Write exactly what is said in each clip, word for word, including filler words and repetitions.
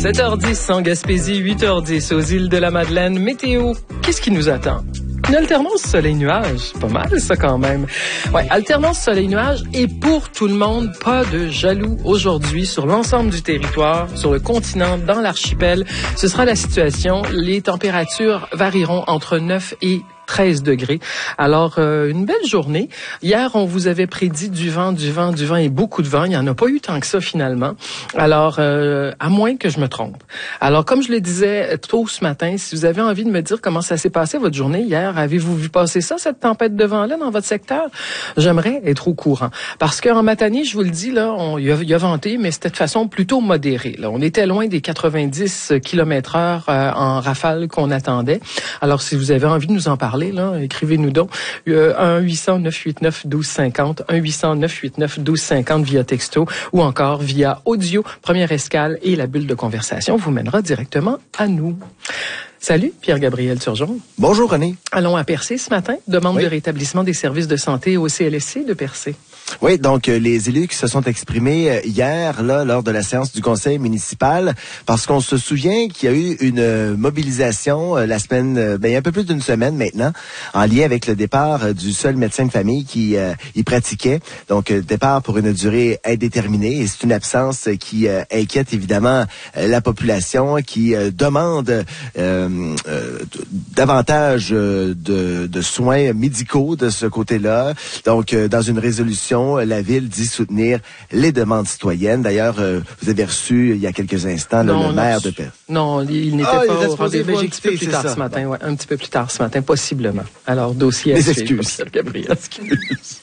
sept heures dix en Gaspésie, huit heures dix aux îles de la Madeleine. Météo, qu'est-ce qui nous attend? Une alternance soleil-nuage, pas mal ça quand même. Ouais, alternance soleil-nuage et pour tout le monde, pas de jaloux aujourd'hui sur l'ensemble du territoire, sur le continent, dans l'archipel. Ce sera la situation. Les températures varieront entre neuf et treize degrés. Alors, euh, une belle journée. Hier, on vous avait prédit du vent, du vent, du vent et beaucoup de vent. Il n'y en a pas eu tant que ça, finalement. Alors, euh, à moins que je me trompe. Alors, comme je le disais tôt ce matin, si vous avez envie de me dire comment ça s'est passé votre journée hier, avez-vous vu passer ça, cette tempête de vent-là, dans votre secteur? J'aimerais être au courant. Parce qu'en Matanie, je vous le dis, là, on, il, a, il a venté, mais c'était de façon plutôt modérée. Là. On était loin des quatre-vingt-dix kilomètres heure euh, en rafale qu'on attendait. Alors, si vous avez envie de nous en parler, là, écrivez-nous donc euh, un huit cents neuf huit neuf douze cinquante, un huit cents neuf huit neuf douze cinquante via texto ou encore via audio. Première escale et la bulle de conversation vous mènera directement à nous. Salut, Pierre-Gabriel Turgeon. Bonjour, René. Allons à Percé ce matin. Demande oui. de rétablissement des services de santé au C L S C de Percé. Oui, donc euh, les élus qui se sont exprimés euh, hier, là, lors de la séance du conseil municipal, parce qu'on se souvient qu'il y a eu une euh, mobilisation euh, la semaine, euh, ben, il y a un peu plus d'une semaine maintenant, en lien avec le départ euh, du seul médecin de famille qui euh, y pratiquait. Donc, euh, départ pour une durée indéterminée, et c'est une absence qui euh, inquiète évidemment euh, la population, qui euh, demande euh, euh, davantage euh, de, de soins médicaux de ce côté-là. Donc, euh, dans une résolution, la Ville dit soutenir les demandes citoyennes. D'ailleurs, euh, vous avez reçu il y a quelques instants là, non, le maire de Percé. Non, il n'était ah, pas au rendez-vous. J'ai Un petit peu plus tard ça. ce matin, ouais, un petit peu plus tard ce matin, possiblement. Alors, dossier à suivre. Des excuses. Gabriel. Excuse.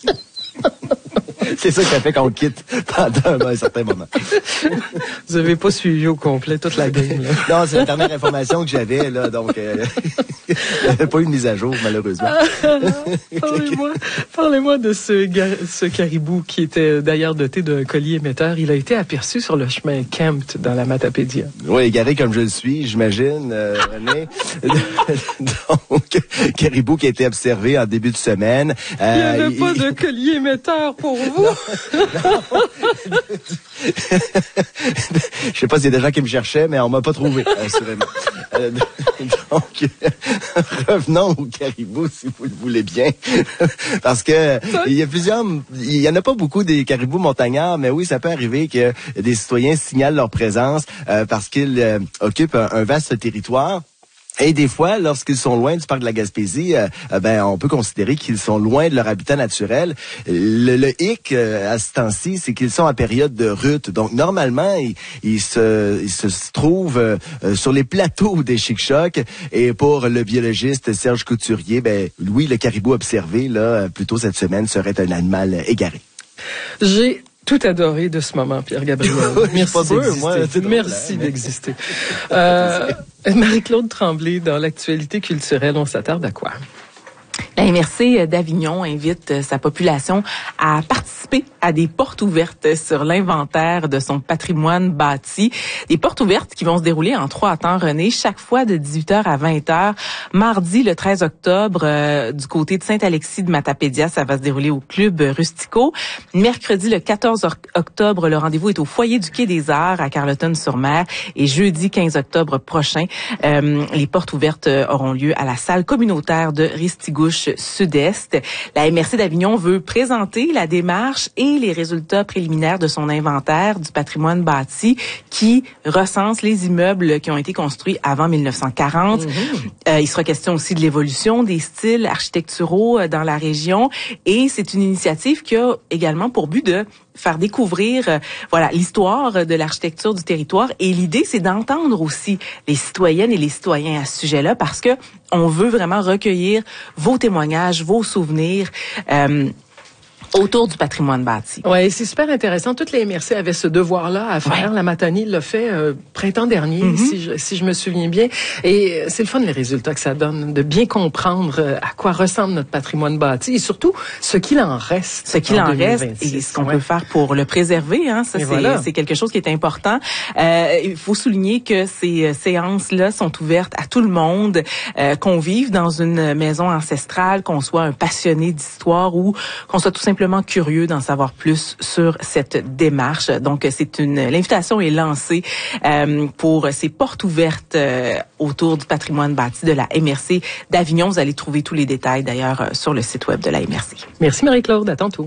C'est ça que ça fait qu'on quitte pendant un certain moment. Vous avez pas suivi au complet toute la game, là. Non, c'est la dernière information que j'avais, là, donc euh, il n'y avait pas eu de mise à jour, malheureusement. Ah, parlez-moi, parlez-moi de ce, ce caribou qui était d'ailleurs doté d'un collier émetteur. Il a été aperçu sur le chemin Kempt dans la Matapédia. Oui, égaré comme je le suis, j'imagine, euh, René. Donc, caribou qui a été observé en début de semaine. Euh, il n'y avait il... pas de collier émetteur pour vous? Non, non. Je sais pas s'il y a des gens qui me cherchaient, mais on m'a pas trouvé, assurément. Euh, donc, revenons au caribou, si vous le voulez bien. Parce que il y a plusieurs, il y en a pas beaucoup des caribous montagnards, mais oui, ça peut arriver que des citoyens signalent leur présence euh, parce qu'ils euh, occupent un, un vaste territoire. Et des fois, lorsqu'ils sont loin du parc de la Gaspésie, euh, ben on peut considérer qu'ils sont loin de leur habitat naturel. Le, le hic euh, à ce temps-ci, c'est qu'ils sont en période de rut. Donc normalement, ils, ils, se, ils se trouvent euh, sur les plateaux des Chic-Chocs. Et pour le biologiste Serge Couturier, ben oui, le caribou observé là plus tôt cette semaine serait un animal égaré. J'ai tout adoré de ce moment, Pierre-Gabriel. Merci d'exister. Moi, Merci d'exister. Euh, Marie-Claude Tremblay, dans l'actualité culturelle, on s'attarde à quoi? La M R C d'Avignon invite sa population à participer à des portes ouvertes sur l'inventaire de son patrimoine bâti. Des portes ouvertes qui vont se dérouler en trois temps, René, chaque fois de dix-huit heures à vingt heures. Mardi, le treize octobre, euh, du côté de Saint-Alexis de Matapédia, ça va se dérouler au Club Rustico. Mercredi, le quatorze octobre, le rendez-vous est au Foyer du Quai des Arts à Carleton-sur-Mer. Et jeudi, quinze octobre prochain, euh, les portes ouvertes auront lieu à la salle communautaire de Ristigouche Sud-Est. La M R C d'Avignon veut présenter la démarche et les résultats préliminaires de son inventaire du patrimoine bâti qui recense les immeubles qui ont été construits avant mille neuf cent quarante. Mm-hmm. Euh, il sera question aussi de l'évolution des styles architecturaux dans la région et c'est une initiative qui a également pour but de faire découvrir euh, voilà l'histoire de l'architecture du territoire et l'idée c'est d'entendre aussi les citoyennes et les citoyens à ce sujet-là parce que on veut vraiment recueillir vos témoignages, vos souvenirs euh, autour du patrimoine bâti. Oui, c'est super intéressant. Toutes les M R C avaient ce devoir-là à faire. Ouais. La Matanie l'a fait euh, printemps dernier, mm-hmm. si, je, si je me souviens bien. Et c'est le fun, les résultats que ça donne, de bien comprendre euh, à quoi ressemble notre patrimoine bâti et surtout ce qu'il en reste. Ce qu'il en, en reste et ce qu'on ouais. peut faire pour le préserver. Hein, ça, c'est, voilà. c'est quelque chose qui est important. Euh, il faut souligner que ces séances-là sont ouvertes à tout le monde, euh, qu'on vive dans une maison ancestrale, qu'on soit un passionné d'histoire ou qu'on soit tout simplement simplement curieux d'en savoir plus sur cette démarche. Donc, c'est une l'invitation est lancée euh, pour ces portes ouvertes euh, autour du patrimoine bâti de la M R C d'Avignon. Vous allez trouver tous les détails d'ailleurs sur le site web de la M R C. Merci Marie-Claude, à tantôt.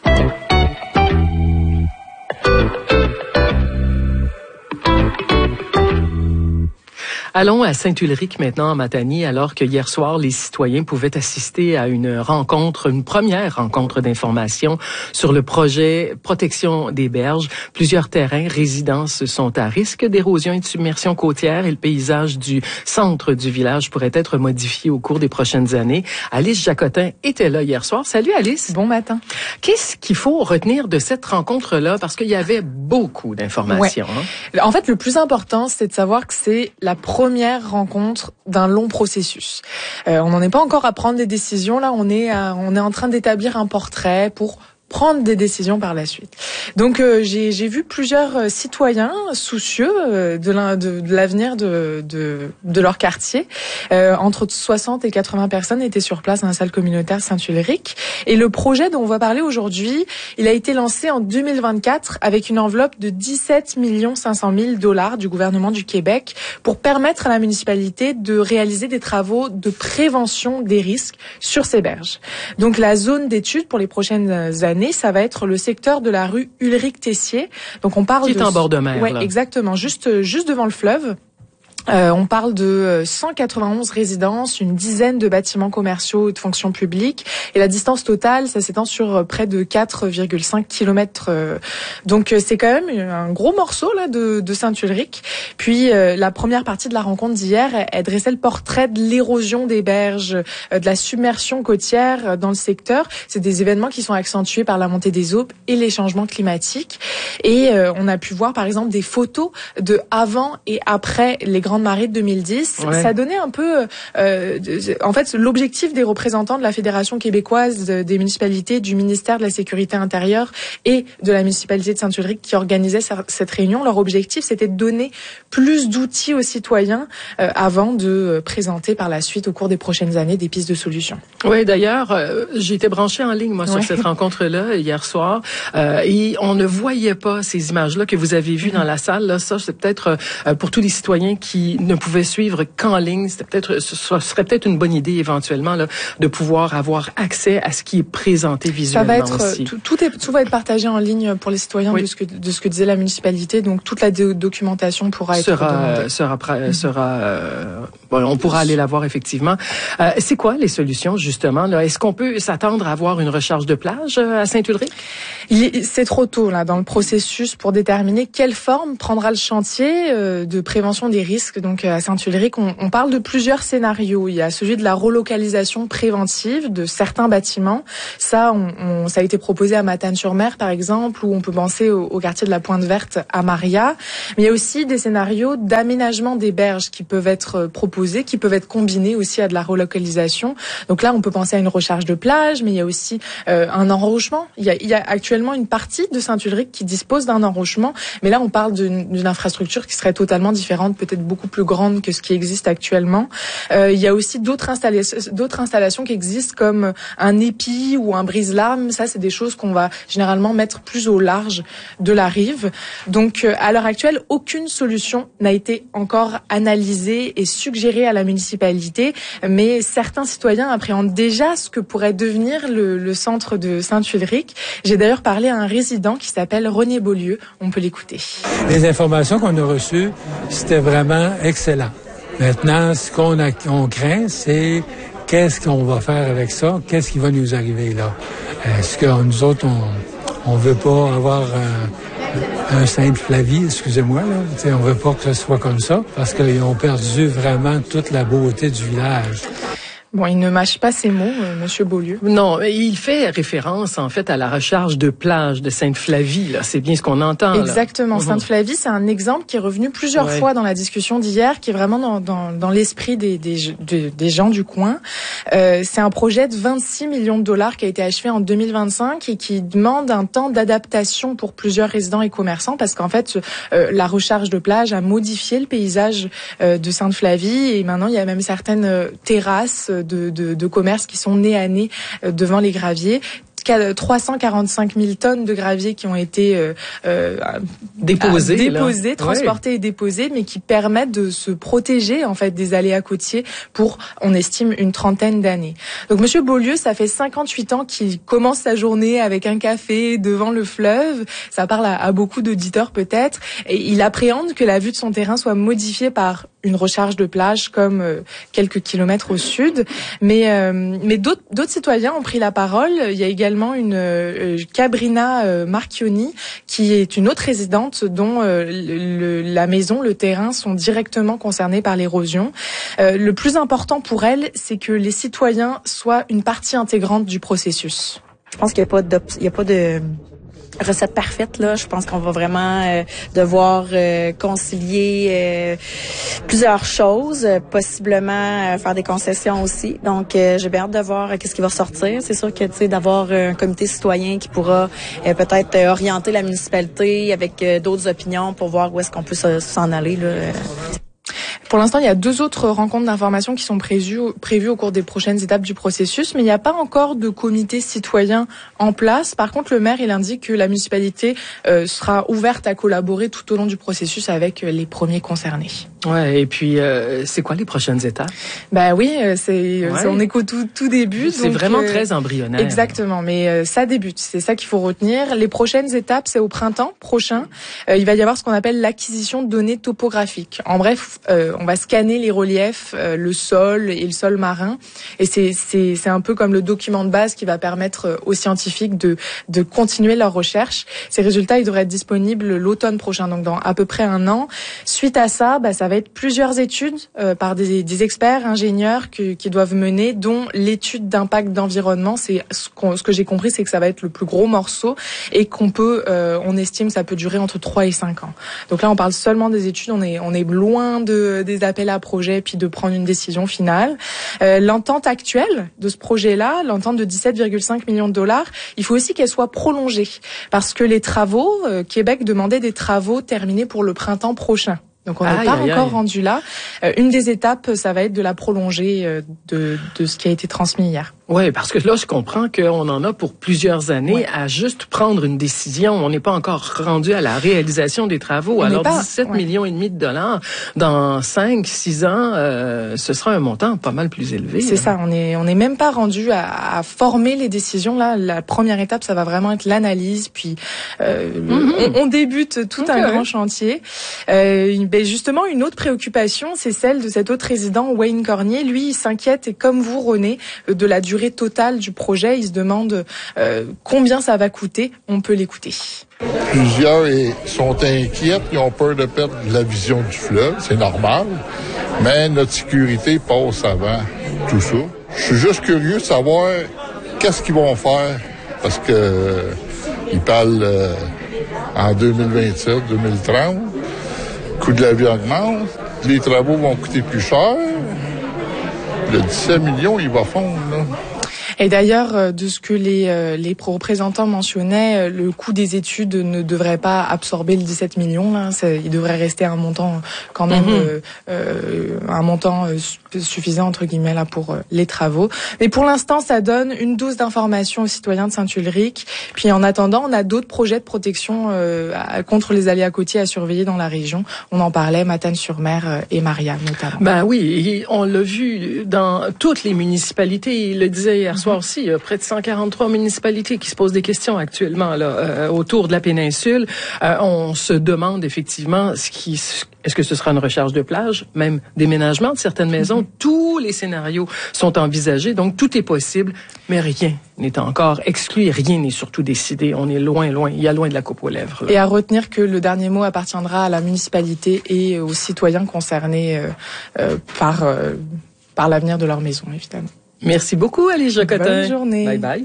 Allons à Saint-Ulric maintenant, en Matanie, alors que hier soir, les citoyens pouvaient assister à une rencontre, une première rencontre d'information sur le projet Protection des berges. Plusieurs terrains, résidences sont à risque d'érosion et de submersion côtière et le paysage du centre du village pourrait être modifié au cours des prochaines années. Alice Jacotin était là hier soir. Salut Alice. Bon matin. Qu'est-ce qu'il faut retenir de cette rencontre-là? Parce qu'il y avait beaucoup d'informations. Ouais. Hein? En fait, le plus important, c'est de savoir que c'est la première première rencontre d'un long processus. Euh, on n'en est pas encore à prendre des décisions. Là, on est, à, on est en train d'établir un portrait pour prendre des décisions par la suite. Donc euh, j'ai, j'ai vu plusieurs euh, citoyens soucieux euh, de, l'in, de, de l'avenir de, de, de leur quartier. Euh, entre soixante et quatre-vingts personnes étaient sur place dans la salle communautaire Saint-Ulric. Et le projet dont on va parler aujourd'hui, il a été lancé en deux mille vingt-quatre avec une enveloppe de dix-sept millions cinq cent mille dollars du gouvernement du Québec pour permettre à la municipalité de réaliser des travaux de prévention des risques sur ces berges. Donc la zone d'étude pour les prochaines années, ça va être le secteur de la rue Ulrich-Tessier. Donc on parle qui est de... en bord de mer. Ouais, là. Exactement, juste juste devant le fleuve. Euh, on parle de cent quatre-vingt-onze résidences, une dizaine de bâtiments commerciaux et de fonctions publiques. Et la distance totale, ça s'étend sur près de quatre virgule cinq kilomètres. Donc c'est quand même un gros morceau là de, de Saint-Ulric. Puis euh, la première partie de la rencontre d'hier, elle, elle dressait le portrait de l'érosion des berges, euh, de la submersion côtière dans le secteur. C'est des événements qui sont accentués par la montée des eaux et les changements climatiques. Et euh, on a pu voir par exemple des photos de avant et après les grandes marée de deux mille dix, ouais. Ça donnait un peu, euh, en fait, l'objectif des représentants de la Fédération québécoise des municipalités, du ministère de la Sécurité intérieure et de la municipalité de Saint-Ulric qui organisait cette réunion. Leur objectif, c'était de donner plus d'outils aux citoyens euh, avant de présenter par la suite, au cours des prochaines années, des pistes de solutions. Oui, d'ailleurs, euh, j'ai été branchée en ligne, moi, sur ouais. cette rencontre-là, hier soir, euh, et on ne voyait pas ces images-là que vous avez vues dans la salle. Là, ça, c'est peut-être euh, pour tous les citoyens qui ne pouvaient suivre qu'en ligne. C'était peut-être, ce serait peut-être une bonne idée éventuellement là, de pouvoir avoir accès à ce qui est présenté visuellement. Ça va être aussi. Tout, tout, est, tout va être partagé en ligne pour les citoyens oui. de ce que de ce que disait la municipalité. Donc toute la do- documentation pourra être sera demandée. sera mm-hmm. sera. Euh, bon, on pourra aller la voir effectivement. Euh, c'est quoi les solutions justement là? Est-ce qu'on peut s'attendre à avoir une recharge de plage à Saint-Ulric? Il, c'est trop tôt là dans le processus pour déterminer quelle forme prendra le chantier euh, de prévention des risques. Donc à Saint-Ulric, on, on parle de plusieurs scénarios. Il y a celui de la relocalisation préventive de certains bâtiments. Ça, on, on, ça a été proposé à Matane-sur-Mer, par exemple, ou on peut penser au, au quartier de la Pointe-Verte à Maria. Mais il y a aussi des scénarios d'aménagement des berges qui peuvent être proposés, qui peuvent être combinés aussi à de la relocalisation. Donc là, on peut penser à une recharge de plage, mais il y a aussi euh, un enrochement. Il y a, il y a actuellement une partie de Saint-Ulric qui dispose d'un enrochement, mais là, on parle d'une, d'une infrastructure qui serait totalement différente, peut-être beaucoup plus grande que ce qui existe actuellement. Euh, il y a aussi d'autres installations, d'autres installations qui existent comme un épi ou un brise-larme. Ça, c'est des choses qu'on va généralement mettre plus au large de la rive. Donc, euh, à l'heure actuelle, aucune solution n'a été encore analysée et suggérée à la municipalité, mais certains citoyens appréhendent déjà ce que pourrait devenir le, le centre de Saint-Ulric. J'ai d'ailleurs parlé à un résident qui s'appelle René Beaulieu. On peut l'écouter. Les informations qu'on a reçues, c'était vraiment excellent. Maintenant, ce qu'on a, on craint, c'est qu'est-ce qu'on va faire avec ça? Qu'est-ce qui va nous arriver là? Est-ce que nous autres, on on veut pas avoir un, un Sainte-Flavie, excusez-moi, là. T'sais, on veut pas que ce soit comme ça, parce qu'ils ont perdu vraiment toute la beauté du village. Bon, il ne mâche pas ses mots, euh, Monsieur Beaulieu. Non, il fait référence en fait à la recharge de plage de Sainte-Flavie. Là, c'est bien ce qu'on entend. Exactement. Là. Sainte-Flavie, c'est un exemple qui est revenu plusieurs ouais. fois dans la discussion d'hier, qui est vraiment dans, dans, dans l'esprit des, des, des, des gens du coin. Euh, c'est un projet de vingt-six millions de dollars qui a été achevé en deux mille vingt-cinq et qui demande un temps d'adaptation pour plusieurs résidents et commerçants, parce qu'en fait, euh, la recharge de plage a modifié le paysage euh, de Sainte-Flavie et maintenant il y a même certaines euh, terrasses De, de, de commerces qui sont nez à nez devant les graviers. trois cent quarante-cinq mille tonnes de gravier qui ont été euh, euh, déposées, déposées transportées ouais. et déposées, mais qui permettent de se protéger en fait des aléas côtiers pour, on estime, une trentaine d'années. Donc Monsieur Beaulieu, ça fait cinquante-huit ans qu'il commence sa journée avec un café devant le fleuve. Ça parle à, à beaucoup d'auditeurs peut-être. Et il appréhende que la vue de son terrain soit modifiée par une recharge de plage comme euh, quelques kilomètres au sud. Mais, euh, mais d'autres, d'autres citoyens ont pris la parole. Il y a également une euh, Cabrina euh, Marchioni, qui est une autre résidente dont euh, le, la maison, le terrain sont directement concernés par l'érosion. Euh, le plus important pour elle, c'est que les citoyens soient une partie intégrante du processus. Je pense qu'il n'y a pas de, il y a pas de recette parfaite là. Je pense qu'on va vraiment euh, devoir euh, concilier euh, plusieurs choses, euh, possiblement euh, faire des concessions aussi. Donc, euh, j'ai bien hâte de voir euh, qu'est-ce qui va sortir. C'est sûr que tu sais d'avoir euh, un comité citoyen qui pourra euh, peut-être euh, orienter la municipalité avec euh, d'autres opinions pour voir où est-ce qu'on peut s'en aller là. Pour l'instant, il y a deux autres rencontres d'information qui sont prévues, prévues au cours des prochaines étapes du processus, mais il n'y a pas encore de comité citoyen en place. Par contre, le maire, il indique que la municipalité euh, sera ouverte à collaborer tout au long du processus avec les premiers concernés. Ouais, et puis euh, c'est quoi les prochaines étapes? Ben oui, c'est, ouais. c'est on est qu'au tout, tout début. C'est donc, vraiment euh, très embryonnaire. Exactement, mais euh, ça débute. C'est ça qu'il faut retenir. Les prochaines étapes, c'est au printemps prochain. Euh, il va y avoir ce qu'on appelle l'acquisition de données topographiques. En bref, euh, on va scanner les reliefs, euh, le sol et le sol marin, et c'est c'est c'est un peu comme le document de base qui va permettre aux scientifiques de de continuer leurs recherches. Ces résultats, ils devraient être disponibles l'automne prochain, donc dans à peu près un an. Suite à ça, bah, ça va être plusieurs études euh, par des, des experts, ingénieurs que, qui doivent mener, dont l'étude d'impact d'environnement. C'est ce, qu'on, ce que j'ai compris, c'est que ça va être le plus gros morceau et qu'on peut, euh, on estime, ça peut durer entre trois et cinq ans. Donc là, on parle seulement des études. On est, on est loin de des appels à projets puis de prendre une décision finale. Euh, l'entente actuelle de ce projet-là, l'entente de dix-sept virgule cinq millions de dollars, il faut aussi qu'elle soit prolongée parce que les travaux, euh, Québec demandait des travaux terminés pour le printemps prochain. Donc on n'est pas aïe, encore aïe. rendu là. Euh, une des étapes, ça va être de la prolonger euh, de, de ce qui a été transmis hier. Oui, parce que là, je comprends qu'on en a pour plusieurs années ouais. à juste prendre une décision. On n'est pas encore rendu à la réalisation des travaux. On Alors, pas, dix-sept ouais. millions et demi de dollars dans cinq, six ans, euh, ce sera un montant pas mal plus élevé. C'est là. ça. On est, on n'est même pas rendu à, à former les décisions. Là, la première étape, ça va vraiment être l'analyse. Puis, euh, mm-hmm. on, on débute tout okay. un grand chantier. Euh, une, ben justement, une autre préoccupation, c'est celle de cet autre résident, Wayne Cornier. Lui, il s'inquiète, et comme vous, René, de la durée totale du projet. Il se demande euh, combien ça va coûter. On peut l'écouter. Plusieurs sont inquiets, ils ont peur de perdre la vision du fleuve, c'est normal, mais notre sécurité passe avant tout ça. Je suis juste curieux de savoir qu'est-ce qu'ils vont faire, parce que euh, ils parlent euh, en deux mille vingt-sept, deux mille trente, le coût de la vie augmente, les travaux vont coûter plus cher, le dix-sept millions, il va fondre, là. Et d'ailleurs, de ce que les, les représentants mentionnaient, le coût des études ne devrait pas absorber le dix-sept millions. Là. Il devrait rester un montant quand même, mm-hmm. euh, euh, un montant suffisant entre guillemets là pour les travaux. Mais pour l'instant, ça donne une dose d'information aux citoyens de Saint-Ulrich. Puis en attendant, on a d'autres projets de protection euh, contre les aléas côtiers à surveiller dans la région. On en parlait, Matane-sur-Mer et Marianne notamment. Ben oui, on l'a vu dans toutes les municipalités. Il le disait hier soir aussi, il y a près de cent quarante-trois municipalités qui se posent des questions actuellement là euh, autour de la péninsule. Euh, on se demande effectivement ce qui, est-ce que ce sera une recharge de plage, même déménagement de certaines maisons. Mm-hmm. Tous les scénarios sont envisagés, donc tout est possible, mais rien n'est encore exclu, rien n'est surtout décidé. On est loin, loin, il y a loin de la coupe aux lèvres. Là. Et à retenir que le dernier mot appartiendra à la municipalité et aux citoyens concernés euh, euh, par euh, par l'avenir de leur maison, évidemment. Merci beaucoup, Alice Jacotin. Bonne journée. Bye bye.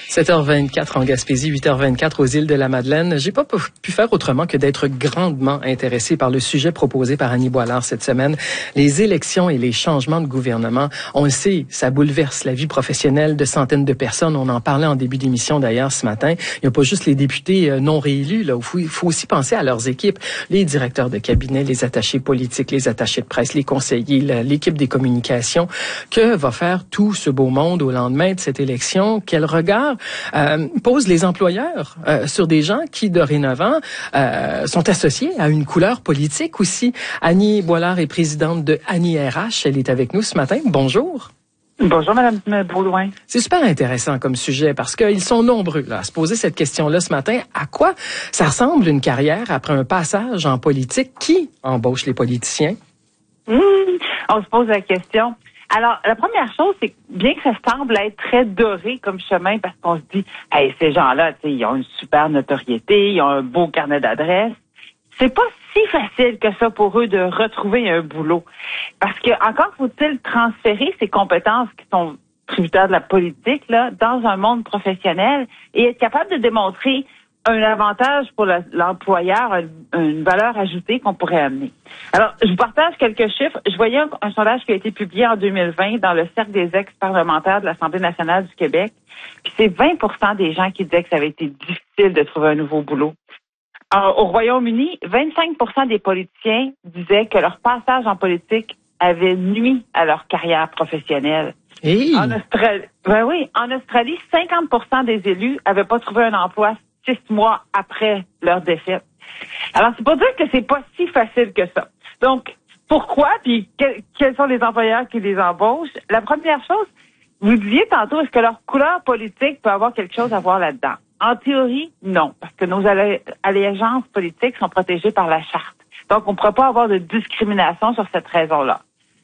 sept heures vingt-quatre en Gaspésie, huit heures vingt-quatre aux îles de la Madeleine. J'ai pas pu faire autrement que d'être grandement intéressé par le sujet proposé par Annie Boilard cette semaine. Les élections et les changements de gouvernement. On le sait, ça bouleverse la vie professionnelle de centaines de personnes. On en parlait en début d'émission d'ailleurs ce matin. Il n'y a pas juste les députés non réélus, là. Il faut, il faut aussi penser à leurs équipes. Les directeurs de cabinet, les attachés politiques, les attachés de presse, les conseillers, l'équipe des communications. Que va faire tout ce beau monde au lendemain de cette élection? Quel regard Euh, posent les employeurs euh, sur des gens qui, dorénavant, euh, sont associés à une couleur politique aussi. Annie Boilard est présidente de Annie R H. Elle est avec nous ce matin. Bonjour. Bonjour, Madame Baudouin. C'est super intéressant comme sujet parce qu'ils sont nombreux là, à se poser cette question-là ce matin. À quoi ça ressemble une carrière après un passage en politique? Qui embauche les politiciens? Mmh, on se pose la question. Alors, la première chose, c'est que bien que ça semble être très doré comme chemin, parce qu'on se dit, hey, ces gens-là, tu sais, ils ont une super notoriété, ils ont un beau carnet d'adresses. C'est pas si facile que ça pour eux de retrouver un boulot. Parce que, encore faut-il transférer ces compétences qui sont tributaires de la politique, là, dans un monde professionnel et être capable de démontrer un avantage pour la, l'employeur, une, une valeur ajoutée qu'on pourrait amener. Alors, je vous partage quelques chiffres. Je voyais un, un sondage qui a été publié en deux mille vingt dans le Cercle des ex-parlementaires de l'Assemblée nationale du Québec. Puis c'est vingt pour cent des gens qui disaient que ça avait été difficile de trouver un nouveau boulot. Alors, au Royaume-Uni, vingt-cinq pour cent des politiciens disaient que leur passage en politique avait nui à leur carrière professionnelle. Hey. En Australie, ben oui, en Australie, cinquante pour cent des élus avaient pas trouvé un emploi six mois après leur défaite. Alors, c'est pour dire que c'est pas si facile que ça. Donc, pourquoi, puis que, quels sont les employeurs qui les embauchent? La première chose, vous disiez tantôt, est-ce que leur couleur politique peut avoir quelque chose à voir là-dedans? En théorie, non, parce que nos allé- allégeances politiques sont protégées par la charte. Donc, on ne pourra pas avoir de discrimination sur cette raison-là.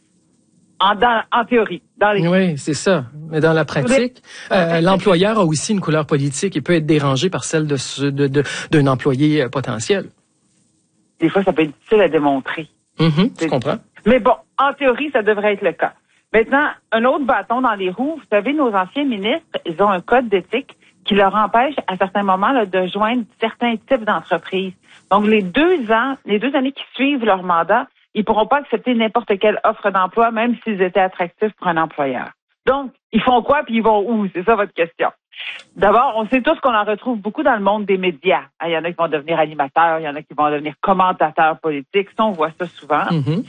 En, dans, en théorie, dans les... Oui, c'est ça. Mais dans la pratique, euh, l'employeur a aussi une couleur politique et peut être dérangé par celle de, ce, de, de d'un employé potentiel. Des fois, ça peut être difficile à démontrer. Mm-hmm, je comprends. Mais bon, en théorie, ça devrait être le cas. Maintenant, un autre bâton dans les roues, vous savez, nos anciens ministres, ils ont un code d'éthique qui leur empêche à certains moments là, de joindre certains types d'entreprises. Donc, les deux ans, les deux années qui suivent leur mandat, ils pourront pas accepter n'importe quelle offre d'emploi, même s'ils étaient attractifs pour un employeur. Donc, ils font quoi puis ils vont où? C'est ça votre question. D'abord, on sait tous qu'on en retrouve beaucoup dans le monde des médias. Il y en a qui vont devenir animateurs, il y en a qui vont devenir commentateurs politiques. Ça, on voit ça souvent. Mm-hmm.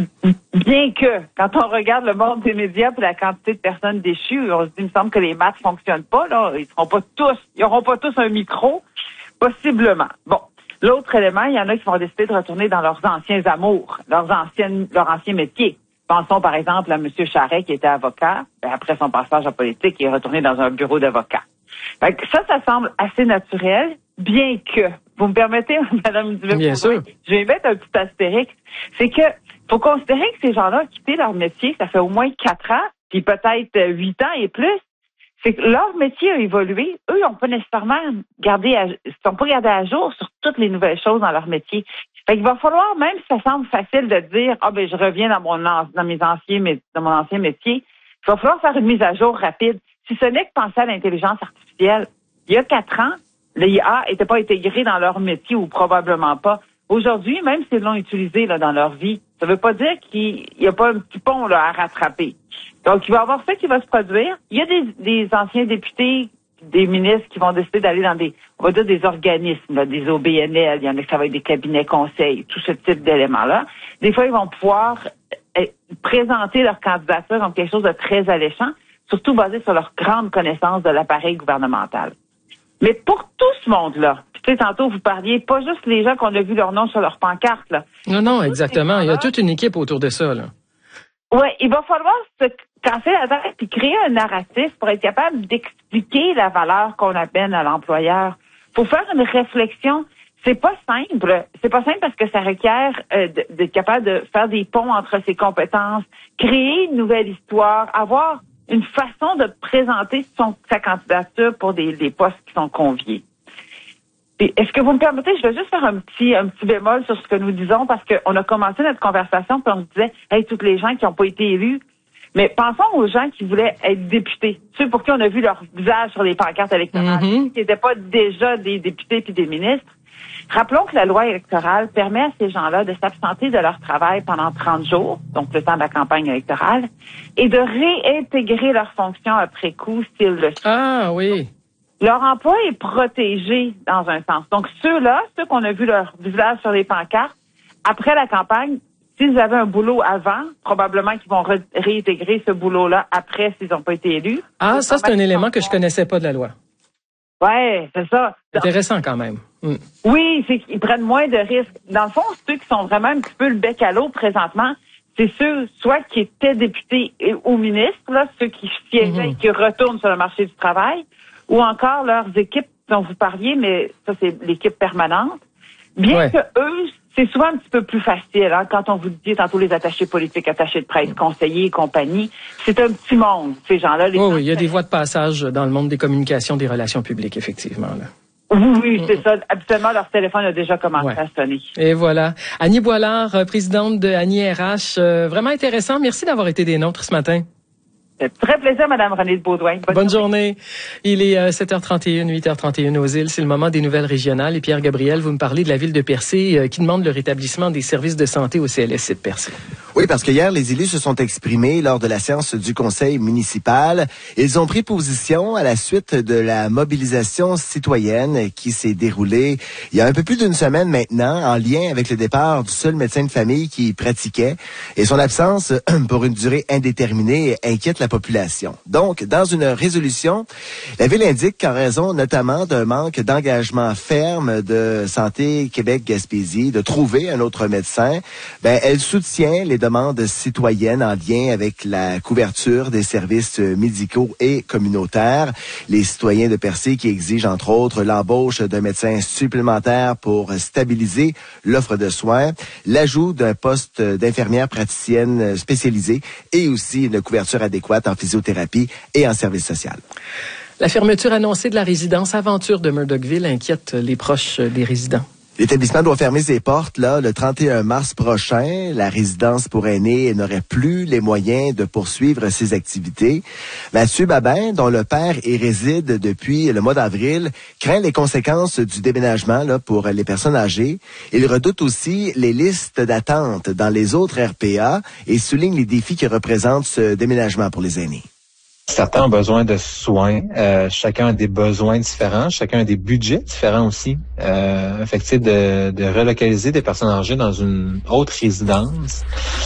Bien que, quand on regarde le monde des médias et la quantité de personnes déchues, on se dit, il me semble que les maths fonctionnent pas, là. Ils seront pas tous, ils auront pas tous un micro. Possiblement. Bon. L'autre élément, il y en a qui vont décider de retourner dans leurs anciens amours, leurs anciennes, leur ancien métier. Pensons par exemple à M. Charest qui était avocat. Ben, après son passage en politique, il est retourné dans un bureau d'avocat. Fait que ça, ça semble assez naturel, bien que, vous me permettez, Mme Dubé, bien sûr. Je vais mettre un petit astérix. C'est que faut considérer que ces gens-là ont quitté leur métier, ça fait au moins quatre ans, puis peut-être huit ans et plus. C'est que leur métier a évolué. Eux, ils n'ont pas nécessairement gardé, à, sont pas gardés à jour sur toutes les nouvelles choses dans leur métier. Fait qu'il va falloir, même si ça semble facile de dire, ah, ben, je reviens dans mon, dans mes anciens, dans mon ancien métier, il va falloir faire une mise à jour rapide. Si ce n'est que penser à l'intelligence artificielle, il y a quatre ans, l'I A n'était pas intégrée dans leur métier ou probablement pas. Aujourd'hui, même s'ils l'ont utilisé là, dans leur vie, ça ne veut pas dire qu'il n'y a pas un petit pont là, à rattraper. Donc, il va y avoir ça qui va se produire. Il y a des, des anciens députés, des ministres qui vont décider d'aller dans des, on va dire des organismes, là, des O B N L, il y en a qui ça va être des cabinets conseils, tout ce type d'éléments-là. Des fois, ils vont pouvoir euh, présenter leur candidature comme quelque chose de très alléchant, surtout basé sur leur grande connaissance de l'appareil gouvernemental. Mais pour tout ce monde-là, tu sais, tantôt, vous parliez pas juste les gens qu'on a vu leur nom sur leur pancarte, là. Non, non, exactement. Il y a toute une équipe autour de ça, là. Oui, il va falloir se casser la tête et créer un narratif pour être capable d'expliquer la valeur qu'on amène à l'employeur. Faut faire une réflexion. C'est pas simple. C'est pas simple parce que ça requiert euh, d'être capable de faire des ponts entre ses compétences, créer une nouvelle histoire, avoir une façon de présenter son, sa candidature pour des, des postes qui sont conviés. Et est-ce que vous me permettez, je vais juste faire un petit un petit bémol sur ce que nous disons parce qu'on a commencé notre conversation puis on se disait, hey, toutes les gens qui n'ont pas été élus, Mais pensons aux gens qui voulaient être députés, ceux pour qui on a vu leur visage sur les pancartes électorales, mm-hmm. qui n'étaient pas déjà des députés puis des ministres. Rappelons que la loi électorale permet à ces gens-là de s'absenter de leur travail pendant trente jours, donc le temps de la campagne électorale, et de réintégrer leurs fonctions après coup s'ils le souhaitent. Ah oui. Leur emploi est protégé dans un sens. Donc ceux-là, ceux qu'on a vu leur visage sur les pancartes, après la campagne, s'ils avaient un boulot avant, probablement qu'ils vont ré- réintégrer ce boulot-là après s'ils n'ont pas été élus. Ah, ça, c'est un élément que je connaissais pas de la loi. Ouais, c'est ça. Intéressant quand même. Mm. Oui, c'est qu'ils prennent moins de risques. Dans le fond, ceux qui sont vraiment un petit peu le bec à l'eau présentement, c'est ceux soit qui étaient députés ou ministres, là, ceux qui siégeaient mm-hmm. et qui retournent sur le marché du travail, ou encore leurs équipes dont vous parliez, mais ça, c'est l'équipe permanente. Bien ouais. que eux, c'est souvent un petit peu plus facile, hein, quand on vous dit tantôt les attachés politiques, attachés de presse, conseillers et compagnie. C'est un petit monde, ces gens-là. Les oh, gens oui, il y a des voies de passage dans le monde des communications, des relations publiques, effectivement. Là. Oui, oui, c'est ça. Habituellement, leur téléphone a déjà commencé ouais. à sonner. Et voilà. Annie Boilard, présidente de Annie R H. Euh, vraiment intéressant. Merci d'avoir été des nôtres ce matin. C'est très plaisir, Mme Renée de Beaudoin. Bonne, Bonne journée. journée. Il est euh, sept heures trente et une, huit heures trente et une aux îles. C'est le moment des nouvelles régionales. Et Pierre Gabriel, vous me parlez de la ville de Percé euh, qui demande le rétablissement des services de santé au C L S C de Percé. Oui, parce que hier, les élus se sont exprimés lors de la séance du conseil municipal. Ils ont pris position à la suite de la mobilisation citoyenne qui s'est déroulée il y a un peu plus d'une semaine maintenant, en lien avec le départ du seul médecin de famille qui pratiquait. Et son absence pour une durée indéterminée inquiète la population. Donc, dans une résolution, la Ville indique qu'en raison notamment d'un manque d'engagement ferme de Santé Québec-Gaspésie de trouver un autre médecin, ben, elle soutient les demandes citoyennes en lien avec la couverture des services médicaux et communautaires. Les citoyens de Percé qui exigent entre autres l'embauche d'un médecin supplémentaire pour stabiliser l'offre de soins, l'ajout d'un poste d'infirmière praticienne spécialisée et aussi une couverture adéquate en physiothérapie et en service social. La fermeture annoncée de la résidence Aventure de Murdochville inquiète les proches des résidents. L'établissement doit fermer ses portes là le trente et un mars prochain. La résidence pour aînés n'aurait plus les moyens de poursuivre ses activités. Mathieu Babin, dont le père y réside depuis le mois d'avril, craint les conséquences du déménagement là pour les personnes âgées. Il redoute aussi les listes d'attente dans les autres R P A et souligne les défis que représente ce déménagement pour les aînés. Certains ont besoin de soins, euh, chacun a des besoins différents, chacun a des budgets différents aussi. Euh, fait que, de, de relocaliser des personnes âgées dans une autre résidence,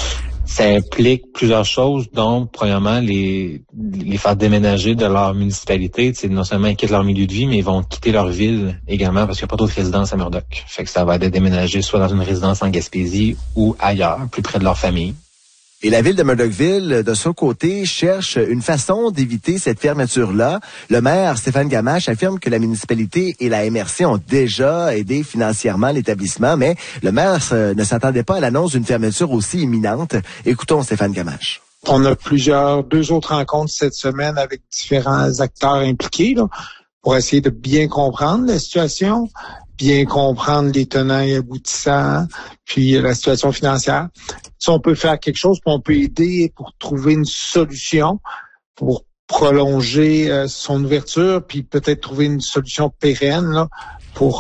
ça implique plusieurs choses, dont premièrement les les faire déménager de leur municipalité. T'sais, non seulement ils quittent leur milieu de vie, mais ils vont quitter leur ville également parce qu'il n'y a pas d'autres résidences à Murdoch. Fait que ça va être déménager soit dans une résidence en Gaspésie ou ailleurs, plus près de leur famille. Et la ville de Murdochville, de son côté, cherche une façon d'éviter cette fermeture-là. Le maire, Stéphane Gamache, affirme que la municipalité et la M R C ont déjà aidé financièrement l'établissement, mais le maire ne s'attendait pas à l'annonce d'une fermeture aussi imminente. Écoutons Stéphane Gamache. On a plusieurs, deux autres rencontres cette semaine avec différents acteurs impliqués là, pour essayer de bien comprendre la situation, bien comprendre les tenants et aboutissants, puis la situation financière. Si on peut faire quelque chose, puis on peut aider pour trouver une solution, pour prolonger euh, son ouverture, puis peut-être trouver une solution pérenne là,